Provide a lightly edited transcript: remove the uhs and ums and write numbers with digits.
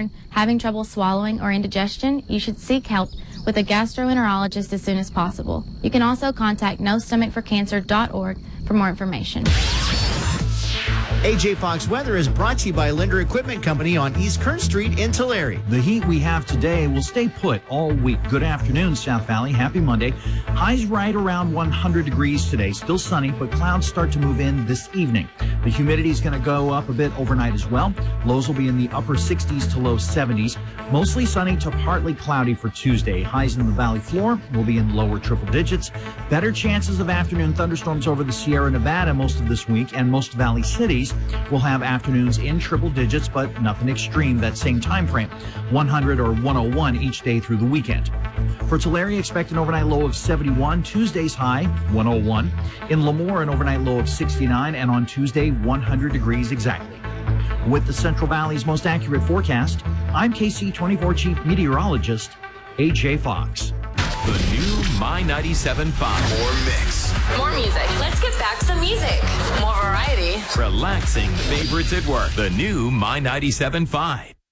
heartburn, having trouble swallowing, or indigestion, you should seek help with a gastroenterologist as soon as possible. You can also contact NoStomachForCancer.org for more information. AJ Fox Weather is brought to you by Linder Equipment Company on East Kern Street in Tulare. The heat we have today will stay put all week. Good afternoon, South Valley. Happy Monday. Highs right around 100 degrees today. Still sunny, but clouds start to move in this evening. The humidity is going to go up a bit overnight as well. Lows will be in the upper 60s to low 70s. Mostly sunny to partly cloudy for Tuesday. Highs in the valley floor will be in lower triple digits. Better chances of afternoon thunderstorms over the Sierra Nevada most of this week, and most valley cities will have afternoons in triple digits, but nothing extreme that same time frame. 100 or 101 each day through the weekend. For Tulare, expect an overnight low of 71. Tuesday's high, 101. In Lemoore, an overnight low of 69, and on Tuesday, 100 degrees exactly. With the Central Valley's most accurate forecast, I'm KC24 Chief Meteorologist AJ Fox. The new My 97.5. More mix. More music. Let's get back to the music. More variety. Relaxing favorites at work. The new My 97.5.